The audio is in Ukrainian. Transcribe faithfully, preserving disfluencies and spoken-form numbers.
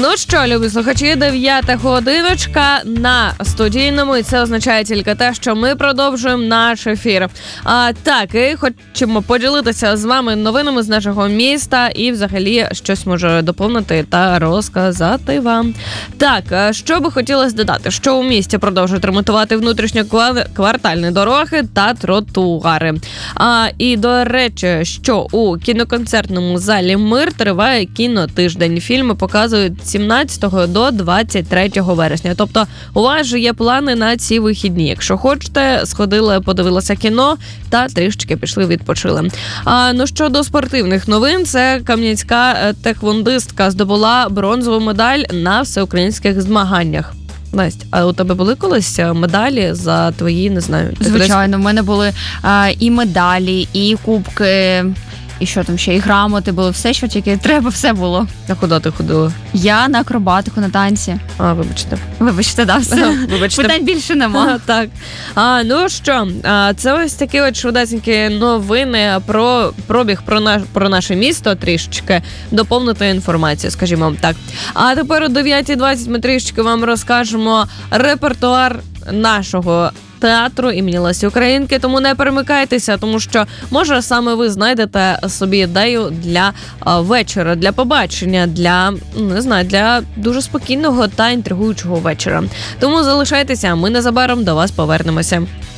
Ну що, любі слухачі, дев'ята годиночка на студійному, і це означає тільки те, що ми продовжуємо наш ефір. А, так, і хочемо поділитися з вами новинами з нашого міста і взагалі щось може доповнити та розказати вам. Так, що би хотілося додати, що у місті продовжують ремонтувати внутрішньоквартальні дороги та тротуари. А, і, до речі, що у кіноконцертному залі «Мир» триває кінотиждень. Фільми показують з сімнадцятого до двадцять третього вересня. Тобто у вас же є плани на ці вихідні. Якщо хочете, сходили, подивилися кіно та трішечки пішли відпочили. А, ну, щодо спортивних новин, це кам'янська тхеквондистка здобула бронзову медаль на всеукраїнських змаганнях. Настя, а у тебе були колись медалі за твої, не знаю... Звичайно, в мене були а, і медалі, і кубки, і що там ще, і грамоти були, все, що тільки треба, все було. А куди ти ходила? Я на акробатику, на танці. А, вибачте. Вибачте, да, все. Вибачте. Питань більше нема. А, так. А, ну що, а, це ось такі от швидесенькі новини про пробіг про, наш, про наше місто, трішечки доповнити інформацію, скажімо так. А тепер о дев'ятій двадцять ми трішечки вам розкажемо репертуар нашого театру імені Лесі Українки, тому не перемикайтеся, тому що, може, саме ви знайдете собі ідею для а, вечора, для побачення, для, не знаю, для дуже спокійного та інтригуючого вечора. Тому залишайтеся, ми незабаром до вас повернемося.